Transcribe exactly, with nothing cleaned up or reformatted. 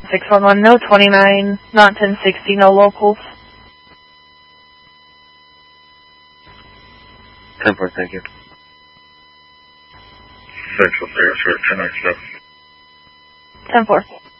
six one one, no twenty-nine, not ten sixty, no locals. ten four, thank you. Central Six, ten nine seven. ten four.